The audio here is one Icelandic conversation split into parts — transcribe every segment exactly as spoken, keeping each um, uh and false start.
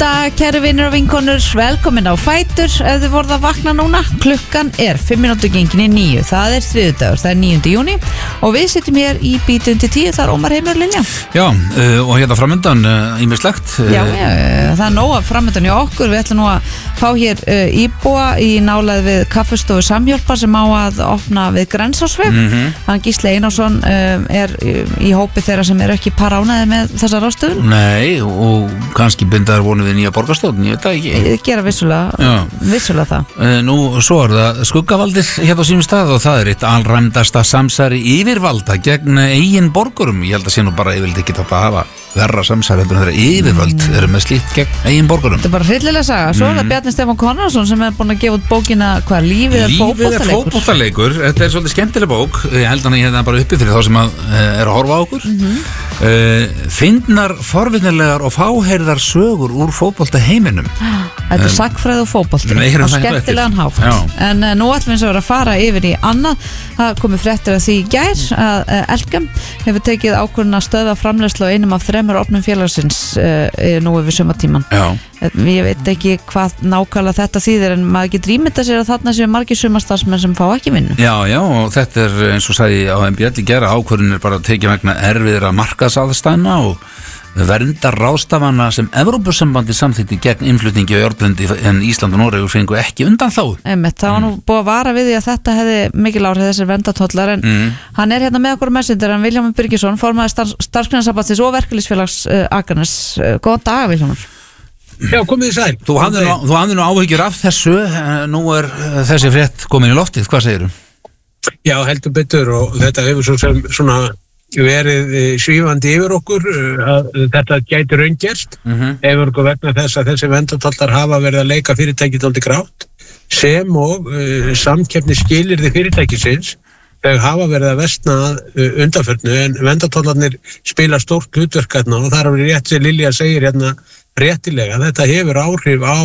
dag, kæru vinir og vinkonur, velkomin á Fætur. Ef þið voruð að vakna núna, klukkan er fimm mínútur gengin í níu. Það er þriðjudagur, það er níundi júní og við sitjum hér í Bítu undir tíu, það er Ómar Heimir Lilja. Já, uh, og hérna framöndan ýmislegt. Uh, Já, já, það er nóg framöndan hjá okkur. Við ætlum nú að fá hér uh, íbúa í nálægð við kaffistofu Samhjálpar sem á að opna við Grensásveg. Mm -hmm. Hann Gísli Einarsson uh, er í hópi þeirra sem eru ekki paránaði með þessa ráðstöfun. Nei, og kannski bindaður vonið við nýja borgarstjórn, ég veit það ekki. Gera vissulega, vissulega það. Uh, nú, svo er það skuggavaldið hérna á sínum stað og það er eitt alræmdasta samsæri yfirvalda gegn eigin borgurum. Ég held að sé nú bara yfirleitt ekki þetta að hafa verra samsæri heldur en þeirra yfirvöld mm. eru með slíkt gegn eigin borgurum. Þetta er bara hryllilega saga. Svo er það Bjarni Stefán Konráðsson sem er búin að gefa út bókina hvað lífið er fótboltaleikur. Lífið er fótboltaleikur. Þetta er svolítið skemmtileg bók. Ég held hann að ég hérna bara uppi fyrir þá sem að, uh, er að horfa á okkur. Mm -hmm. uh, Fyndnar, forvitnilegar og fáheyrðar sögur úr fótboltaheiminum. Þetta er sagnfræði og fótbolti á skemmtilegan hátt. En uh, nú ætlum við að fara yfir í annað. Það komið fréttir að því í gær að uh, Elkem hefur tekið ákvörðun að stöðva framleiðslu á einum af þremur opnum félagsins uh, nú yfir sumartíman. Já. Ég veit ekki hvað nákvæmlega þetta þýðir en maður getur ímyndað sér að þarna séu margir sumarstarfsmenn sem fá ekki vinnu. Já, já, og þetta er eins og sagði á M B L í gær, ákvörðun er bara að tekið vegna erfiðra markaðsaðstæðna og verndar ráðstafana sem Evrópusambandi samþykkti gegn innflutningi og járnblendi en Ísland og Noregur fengu ekki undan þá. Einmitt, það var nú búið að vara við því að þetta hefði mikil áhrif þessir verndatollar en mm. hann er hérna með okkur messenger, hann Vilhjálmur Birgisson, formaður starfsgreinasambandsins og verkalýðsfélags uh, Akraness. Uh, góðan dag, Vilhjálmur. Já, komið þið sæl. Þú hafði nú, þú hafði nú áhyggjur af þessu, nú er þessi frétt komin í loftið, hvað segirðu? Já, heldur betur og þetta hefur svo sem svona verið svífandi yfir okkur að þetta gæti raungerst mm -hmm. hefur okkur vegna þess að þessi verndatollar hafa verið að leika fyrirtækið dálítið grátt sem og uh, samkeppni skilyrði fyrirtækisins þau hafa verið að versna uh, undanförnu en verndatollarnir spila stórt hlutverk hérna og það er verið rétt sem Lilja segir hérna réttilega, þetta hefur áhrif á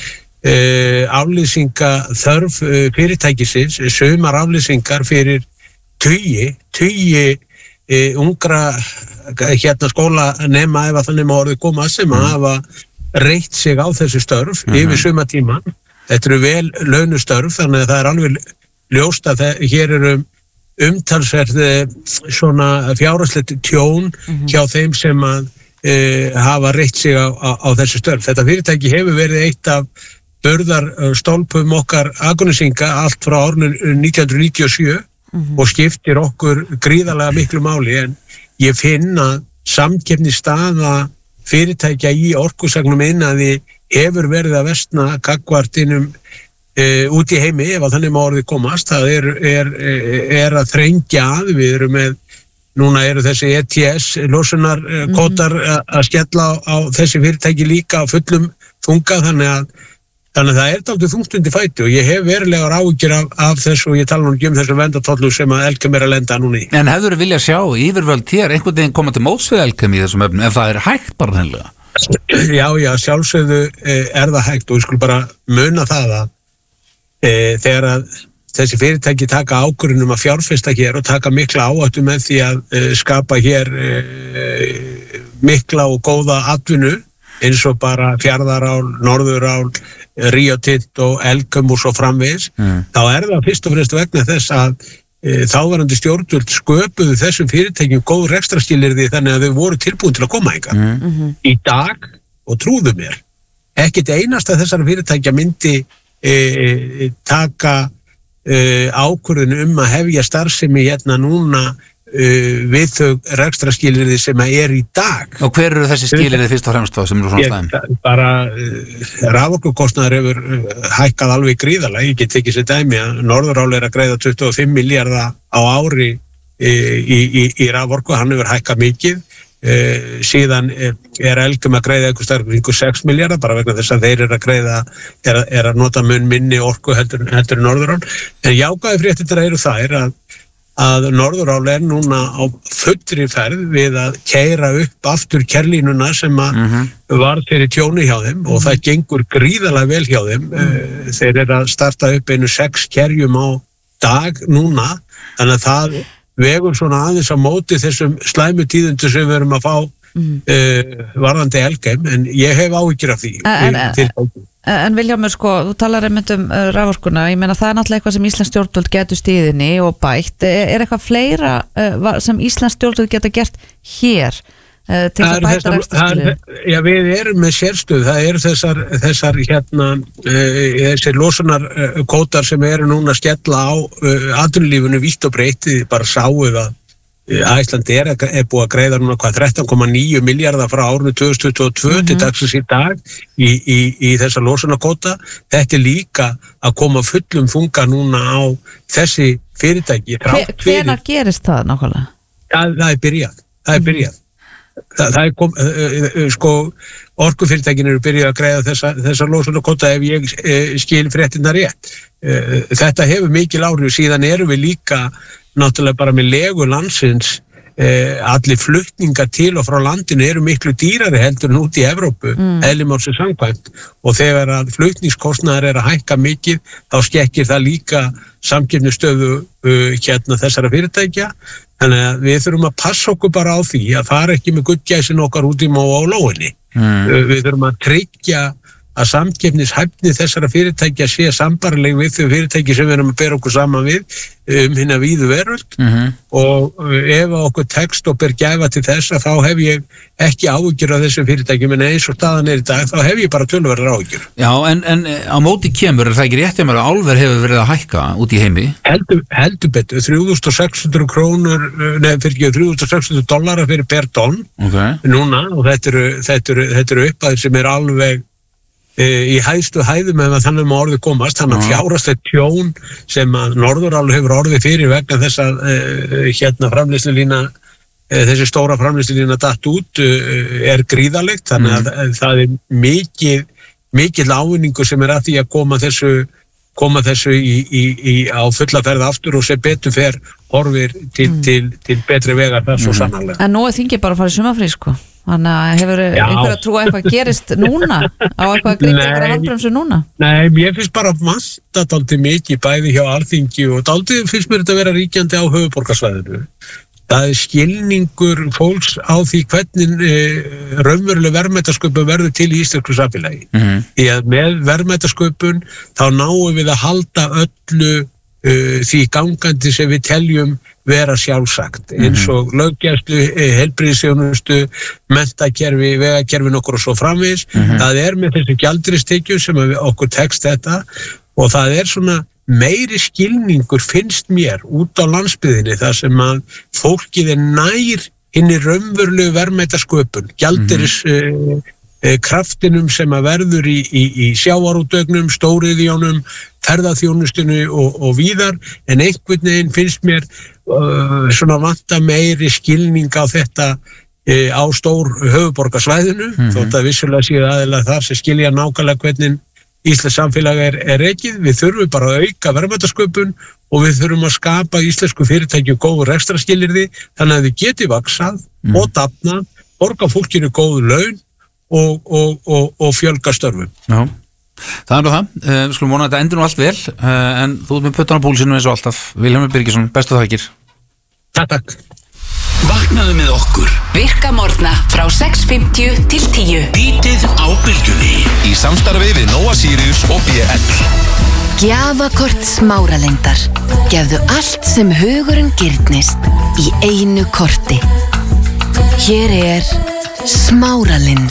uh, aflýsinga þörf uh, fyrirtækisins, sumar aflýsingar fyrir tugi, tugi uh, ungra hérna skóla nema ef að þannig maður orðið koma sem að hafa reitt sig á þessi störf mm -hmm. yfir sumatíman. Þetta eru vel launustörf þannig að það er alveg ljóst að það, hér eru umtalsverð svona fjárhagslegt tjón mm -hmm. hjá þeim sem að Uh, hafa reitt sig á, á, á þessu störf. Þetta fyrirtæki hefur verið eitt af burðarstólpum okkar Akurnesinga allt frá árinu nítján hundruð níutíu og sjö mm-hmm. og skiptir okkur gríðarlega miklu máli en ég finn að samkeppnisstaða fyrirtækja í orkusagnum innaði hefur verið að versna gagnvartinum uh, út í heimi ef að þannig má orðið komast. Það er, er, er að þrengja að við erum með núna eru þessi E T S losunar mm-hmm. kótar að skella á, á þessi fyrirtæki líka á fullum þunga þannig að, þannig að það er dálítið þungstundi fæti og ég hef verulegar áhyggjur af, af þessu og ég tala nú ekki um þessu verndatollu sem að Elkem er að lenda núna í. En hefur þið viljað sjá yfirvöld hér einhvern veginn koma til móts við Elkem í þessum efnum ef það er hægt bara hennilega? Já, já, sjálfsögðu er það hægt og við skulum bara muna það að e, þegar að þessi fyrirtæki taka ákvörðun um að fjárfesta hér og taka mikla áhættu með því að uh, skapa hér uh, mikla og góða atvinnu eins og bara Fjarðarál, Norðurál, Rio Tinto og Elkem og svo framvegis, mm. þá er það fyrst og fremst vegna þess að uh, þáverandi stjórnvöld sköpuðu þessum fyrirtækjum góð rekstrarskilyrði þannig að þau voru tilbúin til að koma hingað. Mm -hmm. Í dag, og trúðu mér, ekkert einasta þessara fyrirtækja myndi uh, taka Uh, ákvörðun um að hefja starfsemi hérna núna uh, við þau rekstraskilyrði sem er í dag. Og hver eru þessi skilyrði fyrst og fremst þá sem eru svona stæðum? Bara uh, raforkukostnaður hefur uh, hækkað alveg gríðarlega. Ég get ekki sér dæmi að Norðurál er að greiða tuttugu og fimm milljarða á ári uh, í, í, í raforku, hann hefur hækkað mikið. Uh, síðan er, er Elkem að greiða einhver starf einhver sex milljarða bara vegna þess að þeir eru að greiða er að, er að nota mun minni orku heldur, heldur Norðurál en jákvæði fréttirnar eru þær að, að Norðurál er núna á fullri ferð við að keyra upp aftur kerlínuna sem að mm-hmm. var fyrir tjóni hjá þeim og það gengur gríðarlega vel hjá þeim mm. uh, þeir eru að starta upp einu sex kerjum á dag núna þannig að það vegur svona aðeins á móti þessum slæmu tíðundu sem við erum að fá mm. uh, varðandi Elkem, en ég hef áhyggjur af því. En, en, en Vilhjálmur, sko, þú talar einmitt um uh, raforkuna, ég meina það er náttúrulega eitthvað sem Íslands stjórnvöld getur stíðinni og bætt. Er, er eitthvað fleira uh, sem Íslands stjórnvöld geta gert hér uh, til að bæta rekstrarskilyrði? Já, við erum með sérstöð, það eru þessar, þessar hérna, uh, þessir losunarkótar sem eru núna að skella á uh, atvinnulífinu vítt og breytt, bara sáu það. Æslandi er, er búið að greiða núna hvað þrettán komma níu milljarðar frá árinu tvö þúsund tuttugu og tvö mm-hmm. til dagsins í dag í, í, í þessa losunarkvóta. Þetta er líka að koma fullum þunga núna á þessi fyrirtæki. Hvenær gerist það nákvæmlega? Ja, það er byrjað. Það er byrjað. Mm-hmm. Það, það er kom, uh, sko, orkufyrirtækin eru byrjað að greiða þessa, þessa losunarkvóta ef ég uh, skil fréttirnar rétt. Uh, þetta hefur mikil áhrif, síðan erum við líka náttúrulega bara með legu landsins eh, allir flutningar til og frá landinu eru miklu dýrari heldur en út í Evrópu, mm. eðlimálsins samkvæmt og þegar að flutningskostnaðar er að hækka mikið, þá skekkir það líka samkeppnisstöðu uh, hérna þessara fyrirtækja, þannig að við þurfum að passa okkur bara á því að fara ekki með gullgæsin okkar út í móa og lóinni. Mm. Uh, við þurfum að tryggja að samkeppnishæfni þessara fyrirtækja sé sambarleg við þau fyrirtæki sem við erum að bera okkur saman við um hinna víðu veröld mm-hmm. og ef okkur tekst og ber gæfa til þess að þá hef ég ekki áhyggjur af þessum fyrirtækjum en eins og staðan er í dag þá hef ég bara töluverðar áhyggjur. Já, en, en á móti kemur er það ekki rétt að álver hefur verið að hækka út í heimi? Heldur, heldur betur, þrjú þúsund sex hundruð krónur, nefn fyrir ekki þrjú þúsund sex hundruð dollara fyrir per tonn okay. núna og þetta eru, þetta eru, þetta eru upphæðir sem er alveg í hæstu hæðum ef þannig má orðið komast, þannig að fjárhagslegt tjón sem að Norðurál hefur orðið fyrir vegna þess að uh, hérna framleiðslulína, uh, þessi stóra framleiðslulína datt út uh, er gríðarlegt, þannig að mm. það er mikið, mikið ávinningur sem er að því að koma þessu, koma þessu í, í, í, á fulla ferð aftur og sem betur fer horfir til, mm. til, til betri vegar það svo mm. sannarlega. En nú er þingið bara að fara í sumafrí, sko. Þannig að hefur einhver að trúa eitthvað gerist núna á eitthvað að grípa einhverja handbremsu núna? Nei, mér finnst bara vanta dálítið mikið bæði hjá Alþingi og dálítið finnst mér þetta að vera ríkjandi á höfuðborgarsvæðinu. Það er skilningur fólks á því hvernig e, raunveruleg verðmætasköpun verður til í íslensku samfélagi. Mm-hmm. Því að með verðmætasköpun þá náum við að halda öllu e, því gangandi sem við teljum vera sjálfsagt, eins og löggæslu, heilbrigðisþjónustu, menntakerfi, vegakerfi nokkur og svo framvegis. Mm-hmm. Það er með þessu gjaldeyristekjur sem okkur tekst þetta og það er svona meiri skilningur finnst mér út á landsbyggðinni þar sem að fólkið er nær inn í raunverulegu verðmætasköpun, gjaldeyris mm-hmm. uh, kraftinum sem að verður í, í, í sjávarútvögnum, stóriðjónum, ferðaþjónustinu og, og víðar, en einhvern veginn finnst mér uh, svona vanta meiri skilning á þetta uh, á stór höfuðborgarsvæðinu, mm-hmm. þótt að vissulega séu aðeinslega þar sem skilja nákvæmlega hvernig Íslands samfélag er, er rekið. Við þurfum bara að auka verðmætasköpun og við þurfum að skapa íslensku fyrirtæki góð rekstrarskilyrði, þannig að við geti vaxað mm. og dafna, borga fólkinu góð laun Og, og, og, og fjölga störfum. Já, það er nú það. Uh, við skulum vona að þetta endur nú allt vel, uh, en þú ert með puttan á púlsinu eins og alltaf. Vilhjálmur Birgisson, bestu þakkir. Takk, takk. Vaknaðu með okkur. Virka morgna frá sex fimmtíu til tíu. Bítið á bylgjunni. Í samstarfi við Nóa Sirius og B L. Gjafakort Smáralindar. Gefðu allt sem hugurinn girnist í einu korti. Hér er Smáralind.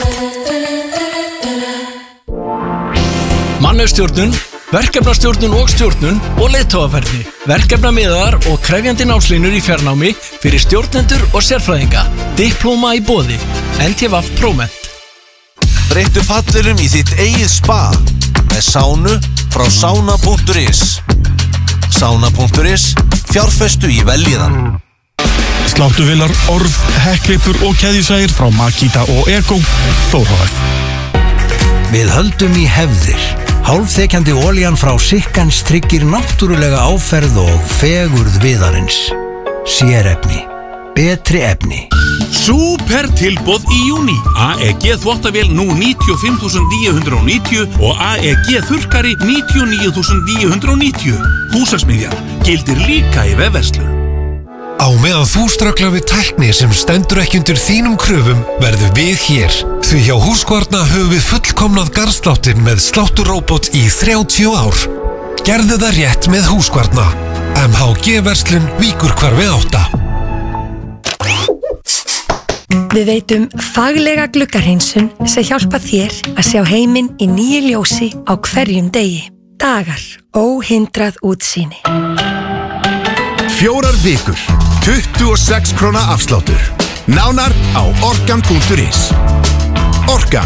Mannauðsstjórnun, verkefnastjórnun og stjórnun og leiðtogafærni, verkefnamiðar og krefjandi námslínur í fjarnámi fyrir stjórnendur og sérfræðinga. Diplóma í boði. N T V Próment. Breyttu pallirum í þitt eigið spa með sánu frá sauna punktur is. Sauna punktur is, fjárfestu í veljiðan. Sláttuvélar, orð, hekkleipur og keðjusægir frá Makita og Ego, Þórhf. Við höldum í hefðir. Hálfþekjandi olían frá Sikkans tryggir náttúrulega áferð og fegurð viðarins. Sérefni. Betri efni. Súper tilboð í júní. A E G þvottavél nú níutíu og fimm þúsund níu hundruð og níutíu og A E G þurrkari níutíu og níu þúsund níu hundruð og níutíu. Húsasmiðjan gildir líka í vefverslun. Á meðan þú strögglar við tækni sem stendur ekki undir þínum kröfum verður við hér. Því hjá Húskvarna höfum við fullkomnað garðsláttin með slátturróbot í þrjátíu ár. Gerðu það rétt með Húskvarna. M H G-verslun Víkurhvarfi átta. Við veitum faglega gluggahreinsun sem hjálpa þér að sjá heiminn í nýju ljósi á hverjum degi. Dagar, óhindrað útsýni. Fjórar vikur, tuttugu og sex króna afsláttur. Nánar á orkan punktur is. Orkan.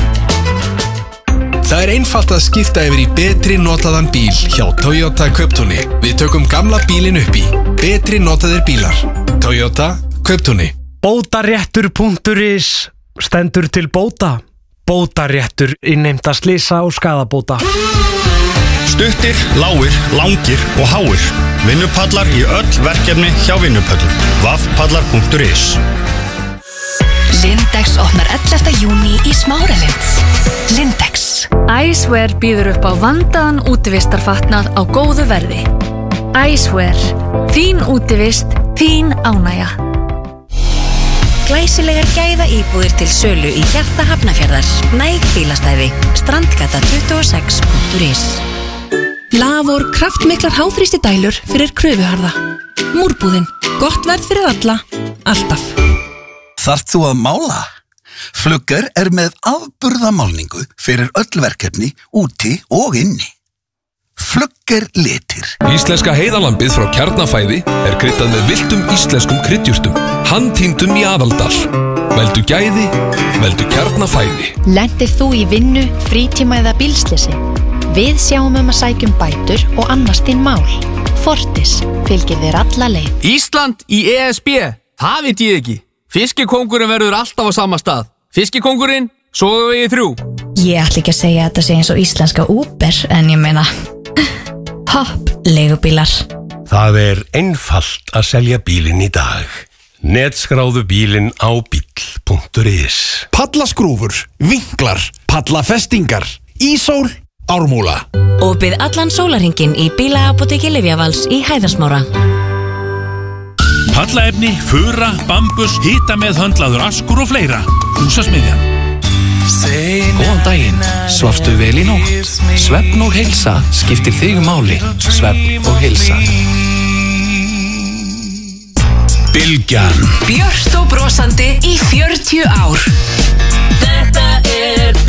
Það er einfalt að skipta yfir í betri notaðan bíl hjá Toyota Kauptúni. Við tökum gamla bílinn upp í betri notaðir bílar. Toyota Kauptúni. Bótaréttur punktur is stendur til bóta. Bótaréttur innheimta slysa og skaðabóta. Stuttir, lágir, langir og háir. Vinnupallar í öll verkefni hjá Vinnupöllum. vafpallar punktur is. Lindex opnar ellefta júní í Smáralind. Lindex. Icewear býður upp á vandaðan útivistarfatnað á góðu verði. Icewear. Þín útivist, þín ánægja. Glæsilegar gæða íbúðir til sölu í hjarta Hafnarfjarðar. Næg bílastæði. Strandgata tuttugu og sex punktur is. Lavor kraftmiklar háþrýsti dælur fyrir kröfuharða. Múrbúðin. Gott verð fyrir alla. Alltaf. Þarft þú að mála? Flugger er með afburðamálningu fyrir öll verkefni úti og inni. Flugger litir. Íslenska heiðalambið frá Kjarnafæði er kryddað með villtum íslenskum kryddjurtum, handtýndum í Aðaldal. Veldu gæði, veldu Kjarnafæði. Lendir þú í vinnu, frítíma eða bílsleysi? Við sjáum um að sækjum bætur og annast þín mál. Fortis fylgir þér alla leið. Ísland í E S B, það veit ég ekki. Fiskikóngurinn verður alltaf á sama stað. Fiskikóngurinn, Sogavegi þrjú. Ég ætla ekki að segja að þetta sé eins og íslenska Uber, en ég meina Hopp leigubílar. Það er einfalt að selja bílinn í dag. Netskráðu bílinn á bíll punktur is. Pallaskrúfur, vinklar, pallafestingar, ísól, ármúla. Opið allan sólarhringinn í bílaapóteki Lyfjavals í Hæðarsmára. Pallaefni, fura, bambus, hita með höndlaður askur og fleira. Húsasmiðjan. Góðan daginn, svafstu vel í nótt? Svefn og heilsa skiptir þig máli. Svefn og heilsa. Bylgjan. Björt og brosandi í fjörutíu ár. Þetta er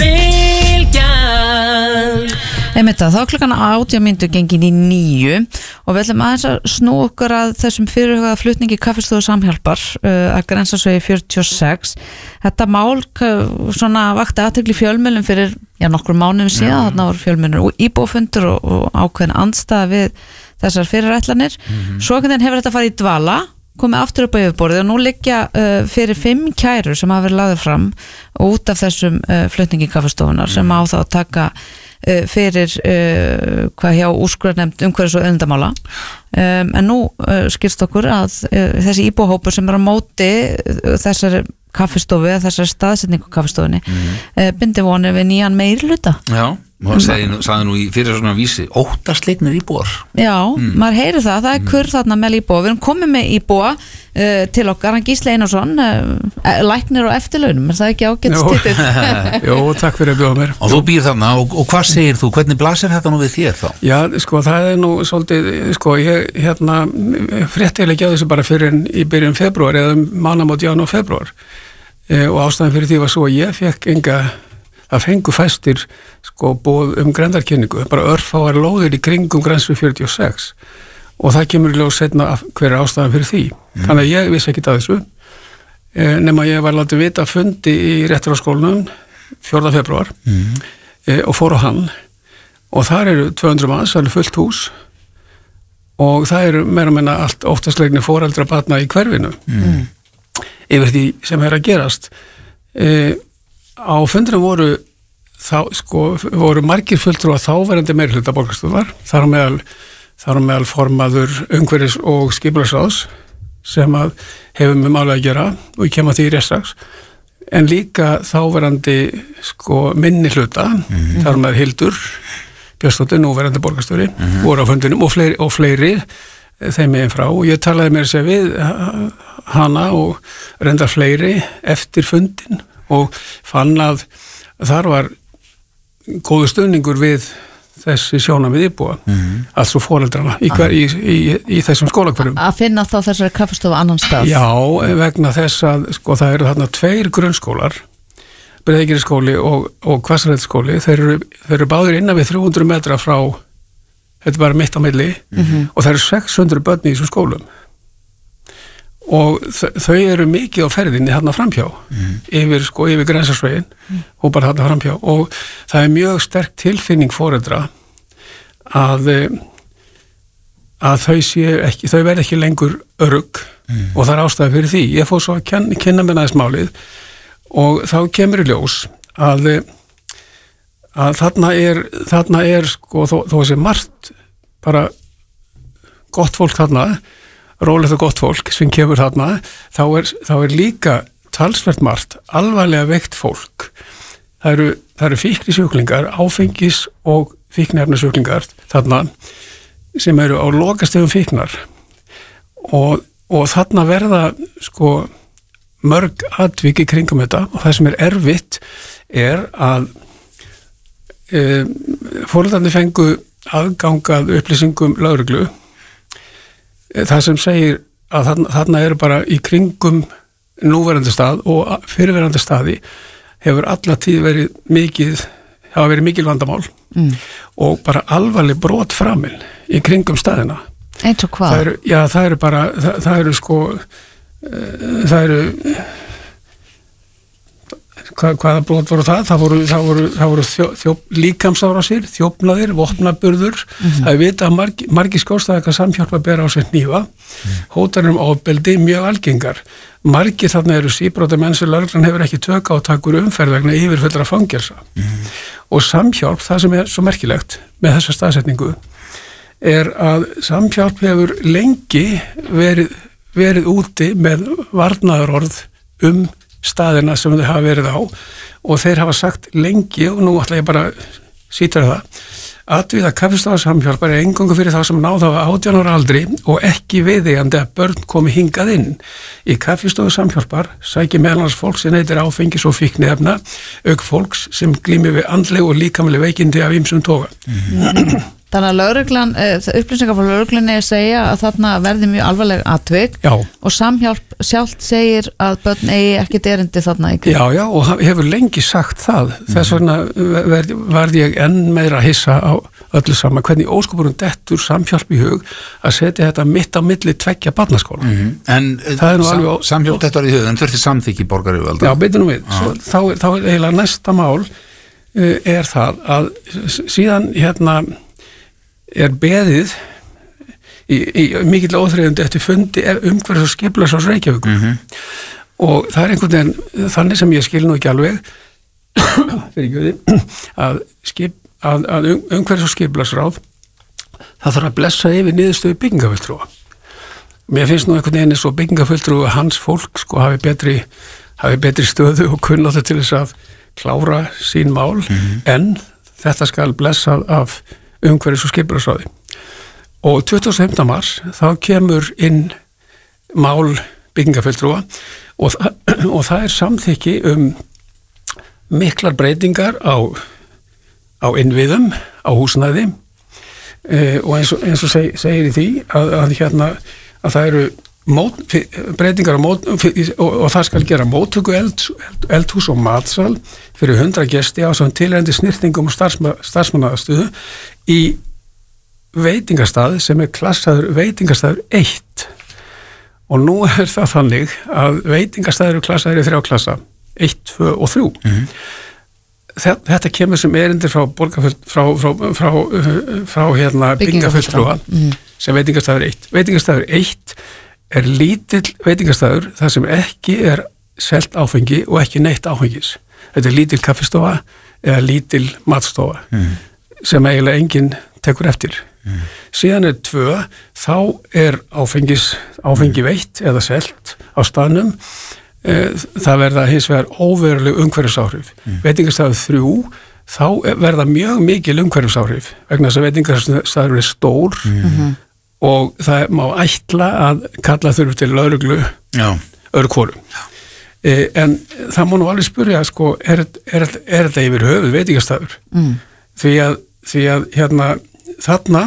Bylgjan. Einmitt að þá klukkan átján mínútur gengin í níu og við ætlum aðeins að snú okkur að þessum fyrirhugaða flutningi Kaffistofu Samhjálpar uh, að Grensásvegi fjörutíu og sex. Þetta mál svona vakti athygli fjölmiðlum fyrir já, nokkur mánuðum síðan. Þarna voru fjölmiðlur og íbúafundur og, og ákveðin andstaða við þessar fyrirætlanir. Mm-hmm. Svo hvernig hefur þetta farið í dvala, komið aftur upp á yfirborðið og nú liggja uh, fyrir fimm kærur sem hafa verið lagðir fram út af þessum uh, flutningi Kaffistofunar mm. sem á þá að taka uh, fyrir uh, hvað hjá úrskurðarnefnd umhverfis og auðlindamála um, en nú uh, skilst okkur að uh, þessi íbúahópur sem er á móti uh, þessari kaffistofu eða þessari staðsetningu kaffistofunni mm. uh, bindi vonir við nýjan meirihluta. Já, maður sagði, sagði nú í fyrir svona vísi óttasleiknir íbúar. Já, mm. maður heyri það, það er kurr þarna með íbúa. Við erum komið með íbúa uh, til okkar, hann Gísli Einarsson uh, læknir og eftirlaunum, er það ekki ágætt stýttir? Jó, takk fyrir að bjóða mér. Og þú býr þarna, og, og hvað segir þú, hvernig blasir þetta nú við þér þá? Já, sko, það er nú svolítið, sko, ég, hérna fréttilega ekki á þessu bara fyrir í byrjun febrúar eða mánamót janúar febrúar e, og ástæðan fyrir því var svo að ég fekk enga að fengu fæstir sko bóð um grenndarkynningu, bara örfáar lóðir í kringum Grensásveg fjörutíu og sex og það kemur í ljós seinna hver er ástæðan fyrir því. Mm. Þannig að ég vissi ekkit að þessu e, nema ég var látið vita fundi í réttarfarsskólanum fjórða febrúar mm. e, og fór á hann og þar eru tvö hundruð manns, það er fullt hús og það eru meira meina allt óttasleikni foreldra barna í hverfinu mm. yfir því sem er að gerast. E, á fundinum voru þá, sko, voru margir fulltrúar þáverandi meirihluta borgarstjórnar, þar á meðal, þar á meðal formaður umhverfis og skipulagsráðs sem að hefur með máli að gera og ég kem að því í réttrags, en líka þáverandi sko minnihluta, mm-hmm. þar á meðal Hildur Björnsdóttir, núverandi borgarstjóri, mm-hmm. voru á fundinum og fleiri, og fleiri þeim meginn frá og ég talaði mér sér við hana og reyndar fleiri eftir fundin og fann að þar var góður stuðningur við þessi sjónarmið íbúa, mm. alls og foreldrana í, hver, í, í, í þessum skólakverjum. Að finna þá þessari kaffistofu annan stað? Já, vegna þess að sko það eru þarna tveir grunnskólar, Breiðagerðisskóli og, og Hvassahraðsskóli, þeir eru, þeir eru báðir innan við þrjú hundruð metra frá, þetta er bara mitt á milli, mm-hmm. og það eru sex hundruð börn í þessum skólum. Og þau eru mikið á ferðinni hérna framhjá, mm. yfir, sko, yfir Grensásveginn mm. og bara hérna framhjá og það er mjög sterk tilfinning foreldra að, að þau séu ekki, þau verð ekki lengur örugg mm. og það er ástæði fyrir því. Ég fór svo að ken, kynna mér næst málið og þá kemur í ljós að, að þarna er, þarna er sko, þó, þó þessi margt bara gott fólk þarna, rólegt og gott fólk sem kemur þarna, þá er, þá er líka talsvert margt, alvarlega veikt fólk. Það eru, það eru fíknisjúklingar, áfengis og fíknefnasjúklingar þarna sem eru á lokastegum fíknar og, og þarna verða sko mörg atvik í kringum þetta og það sem er erfitt er að e, foreldrarnir fengu aðgangað upplýsingum lögreglu. Það sem segir að þarna, þarna eru bara í kringum núverandi stað og fyrirverandi staði hefur alla tíð verið mikið, hafa verið mikil vandamál mm. og bara alvarleg brot framinn í kringum staðina. Eins og hvað? Það eru, já, það eru bara, það, það eru sko, það eru, hvað, hvaða brot voru það? Það voru, það voru, það voru þjó, þjó, líkamsárásir, þjófnaðir, vopnaburður, mm-hmm. það er vita að margi, margi skjólstæðika samhjálpa bera á sér hnífa, mm. hótanum ofbeldi mjög algengar. Margi þarna eru síbrota menn sem lögreglan hefur ekki tök á að taka úr umferð vegna yfirfullra fangelsa. Mm. Og samhjálp, það sem er svo merkilegt með þessa staðsetningu, er að samhjálp hefur lengi verið, verið úti með varnaðarorð um staðina sem þau hafa verið á og þeir hafa sagt lengi og nú ætla ég bara sýtra það atviða kaffistofasamhjálp er engangu fyrir þá sem náða á átján ára aldri og ekki viðeigandi að börn komi hingað inn. Í kaffistofasamhjálpar sækir meðal annars fólk sem neytir áfengis og fíkniefna auk fólks sem glímir við andleg og líkamleg veikindi af ýmsum toga. Mm. Þannig að lögreglan, upplýsingar frá lögreglunni er að segja að þarna verði mjög alvarleg atvik Já. Og samhjálp sjálft segir að börn eigi ekkert erindi þarna í kring. Já, já, og hefur lengi sagt það. Mm. Þess vegna verði, verði ég enn meira hissa á öllu sama hvernig óskopurum dettur samhjálp í hug að setja þetta mitt á milli tveggja barnaskóla. Mm. En sam, alveg, samhjálp dettur í hug, en þurfti samþykki borgaryfirvalda. Já, beitum við. Svo, þá, þá er eiginlega næsta mál uh, er það að síðan hérna er beðið í, í mikill óþreyðundi eftir fundi umhverfis og skipulags Reykjavíkur mm-hmm. og það er einhvern veginn þannig sem ég skil nú ekki alveg fyrir gjöði að, skip, að, að umhverfis og skipulagsráð það þarf að blessa yfir niðurstöðu byggingafulltrúa. Mér finnst nú einhvern veginn eins og byggingafulltrúa hans fólk sko hafi betri, hafi betri stöðu og kunnáttu til þess að klára sín mál mm-hmm. en þetta skal blessað af umhverfis og skipulagsráði. Og tuttugasta og fimmta mars þá kemur inn mál byggingafulltrúa og, og það er samþykki um miklar breytingar á, á innviðum, á húsnæði e, og eins og, eins og seg, segir í því að, að, hérna, að það eru mót, breytingar á mót, og, og það skal gera móttöku eld, eldhús og matsal fyrir hundra gesti á svona tilrendi snirtingum og starfsma, starfsmannaðastöðu í veitingastað sem er klassaður veitingastaður eitt og nú er það þannig að veitingastaður eru klassaður í þrjá klassa eitt, tvö og þrjú mm-hmm. þetta kemur sem erindir frá borgarfull frá, frá, frá, frá, frá hérna byggingafulltrúa mm-hmm. sem veitingastaður eitt veitingastaður eitt er lítill veitingastaður þar sem ekki er selt áfengi og ekki neitt áfengis. Þetta er lítill kaffistofa eða lítill matstofa mm. sem eiginlega enginn tekur eftir. Mm. Síðan er tvö, þá er áfengis, áfengi veitt eða selt á staðnum. Það verða hins vegar óveruleg umhverfisáhrif. Mm. Veitingastaður þrjú, þá verða mjög mikil umhverfisáhrif vegna þess að veitingastaður er stór mm-hmm. og það má ætla að kalla þurfi til lögreglu öðru hvoru. E, en það má nú alveg spyrja, sko, er, er, er þetta yfir höfuð veitingastafur? Mm. Því að, því að hérna, þarna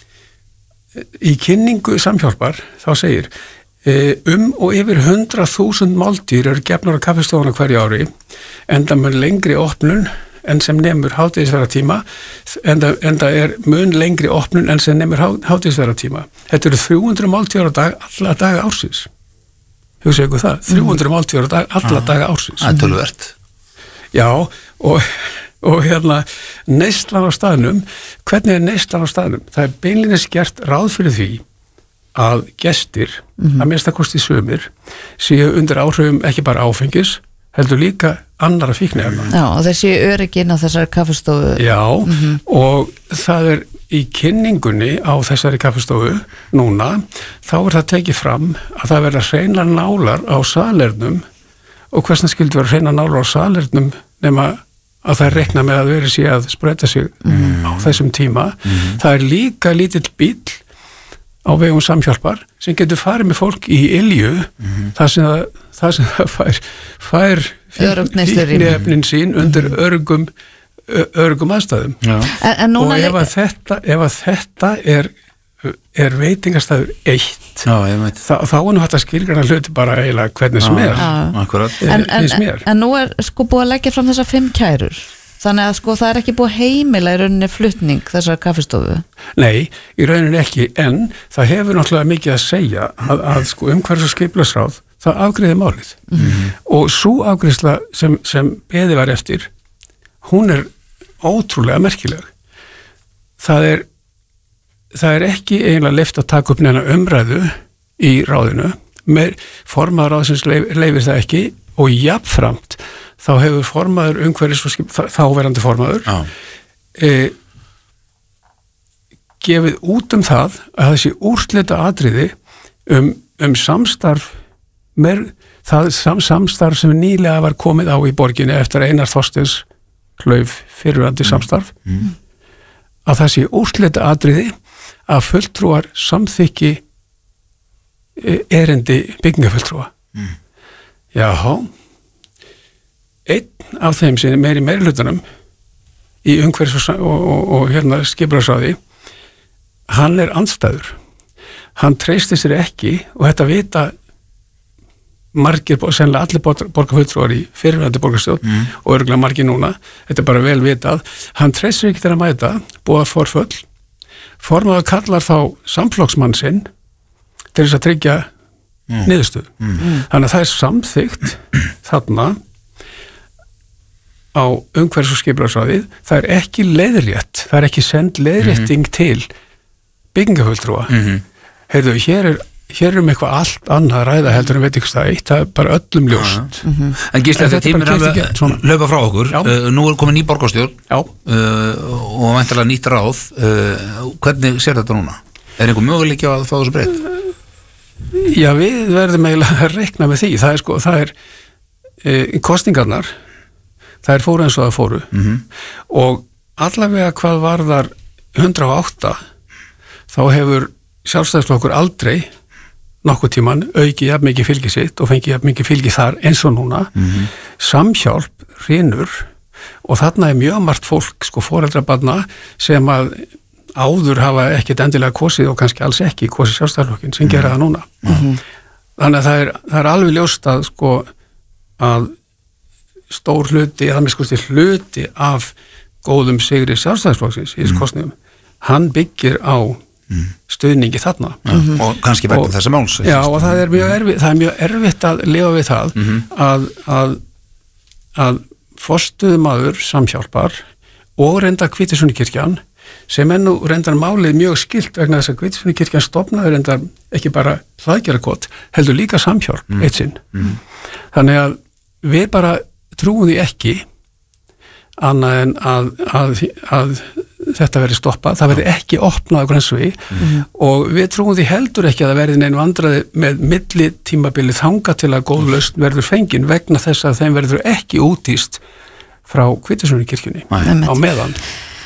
í kynningu Samhjálpar þá segir e, um og yfir hundrað þúsund máltíðir eru gefnar á kaffistofuna hverju ári, enda mun lengri opnun en sem nemur hádegisverðartíma, enda, enda er mun lengri opnun en sem nemur hádegisverðartíma. Þetta eru þrjú hundruð máltíðar á dag, alla daga ársins. Hugsa ykkur það, þrjú hundruð máltíðar á dag, alla daga ársins. Það er töluvert. Já, og, og hérna, neyslan á staðnum, hvernig er neyslan á staðnum? Það er beinlínis gert ráð fyrir því að gestir, mm-hmm. að minnsta kosti sumir, séu undir áhrifum ekki bara áfengis, heldur líka annara fíkniefna. Já, og þessi örygginn á þessari kaffistofu. Já, mm-hmm. og það er í kynningunni á þessari kaffistofu núna, þá er það tekið fram að það verða hreina nálar á salernum, og hversna skildi vera hreina nálar á salernum nema að það rekna með að veri sé að spreyta sig mm. á þessum tíma. Mm. Það er líka lítill bíll á vegum Samhjálpar sem getur farið með fólk í Ylju mm. þar sem það, það, sem það fær, fær fíkniefnin sín undir örgum, örgum aðstæðum. En, en og ef að þetta, ef að þetta er, er veitingastæður eitt, Já, þá, þá er nú hægt að skilgrana hluti bara eiginlega hvernig sem er. En, en, en, en nú er sko búið að leggja fram þessar fimm kærur. Þannig að sko það er ekki búið heimila í rauninni flutning þessar kaffistofu? Nei, í rauninni ekki, en það hefur náttúrulega mikið að segja að, að sko umhverfis- og skipulagsráð, það afgreiði málið. Mm-hmm. Og sú afgreiðsla sem, sem beðið var eftir, hún er ótrúlega merkileg. Það er, það er ekki eiginlega leyft að taka upp neina umræðu í ráðinu, með formaður ráðsins leif, leifir það ekki, og jafnframt þá hefur formaður umhverfis og skip, þáverandi formaður e, gefið út um það að þessi úrslita atriði um, um samstarf með það sam, samstarf sem nýlega var komið á í borginni eftir Einar Þorsteins hlauf fyrirvændi mm. samstarf mm. að þessi úrslita atriði að fulltrúar samþykki erindi byggingafulltrúa. Mm. Jáhá, einn af þeim sem er meir í meirihlutanum í umhverfis og, og, og, og hérna skipulagsráði, hann er andstæður. Hann treysti sér ekki, og þetta vita margir, sennilega allir borgarfulltrúar í fyrirvændi borgarstjórn mm. og örugglega margir núna, þetta er bara vel vitað, hann treysti sér ekki til að mæta, búa forföll, formaður kallar þá samflokksmann sinn til þess að tryggja mm. niðurstöðu. Mm. Þannig að það er samþykkt þarna á umhverfis- og skipulagsráðið, það er ekki leiðrétt, það er ekki send leiðrétting mm-hmm. til byggingafulltrúa. Mm-hmm. Heyrðu, hér er hér er um eitthvað allt annað ræða heldur en veit ekki það eitt, það er bara öllum ljóst. Mm-hmm. En Gísli, þetta tímur alveg löpa frá okkur, uh, nú er komin ný borgarstjórn uh, og væntanlega nýtt ráð, uh, hvernig sér þetta núna? Er einhver möguleiki að fá þessu breytt? Já, við verðum eiginlega að reikna með því, það er sko, það er e, kostingarnar, það er fóru eins og það fóru mm-hmm. og allavega hvað varðar hundrað og átta þá hefur Sjálfstæðisflokkur aldrei nokkuð tíman auki jafn mikið fylgi sitt og fengi jafn mikið fylgi þar eins og núna. Mm-hmm. Samhjálp hrynur og þarna er mjög margt fólk, sko foreldrabarna sem að áður hafa ekkert endilega kosið og kannski alls ekki kosið Sjálfstæðisflokkin sem mm-hmm. gera það núna. Mm-hmm. Þannig að það er, það er alveg ljóst að sko að stór hluti, eða með skusti hluti af góðum sigri Sjálfstæðisflokksins í þessu kosningum, hann byggir á mm. stuðningi þarna. Ja, mm-hmm. Og kannski vegna þessa máls. Já, og það er mjög erfitt, það er mjög erfitt að lifa við það mm-hmm. að, að, að forstöðumaður Samhjálpar og reyndar Hvítasunukirkjan sem ennú reyndar málið mjög skilt vegna þess að Hvítasunukirkjan stofnaði reyndar ekki bara hlaðgerðarkot, heldur líka Samhjálp mm. eitt sinn. Mm. Þannig að við bara trúum því ekki annað en að, að, að þetta verði stoppað, það verði ekki opnað á Grensvegi mm. og við trúum því heldur ekki að það verði neinn vandraði með milli tímabili þanga til að góð lausn verður fengin vegna þess að þeim verður ekki útýst frá Hvítasunukirkjunni á meðan.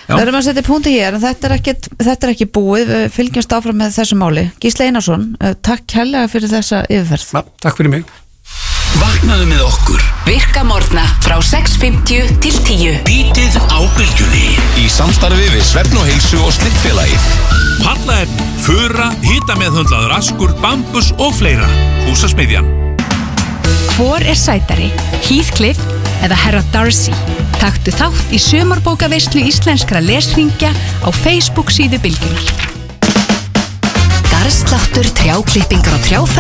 Það erum að setja punkti hér en þetta er, ekki, þetta er ekki búið, við fylgjumst áfram með þessu máli. Gísli Einarsson, takk kærlega fyrir þessa yfirferð. Ja, takk fyrir mig. Vaknaðu með okkur. Virka morgna frá sex fimmtíu til tíu. Bítið á bylgjunni. Í samstarfi við Svefn og Heilsu og Slittfélagið. Pallaefni, fura, hitameðhöndlaður askur, bambus og fleira. Húsasmiðjan. Hvor er sætari, Heathcliff eða Herra Darcy? Taktu þátt í sumarbókaveislu íslenskra lesringja á Facebook síðu Bylgjunnar. Garðsláttur, trjáklippingar og trjáferð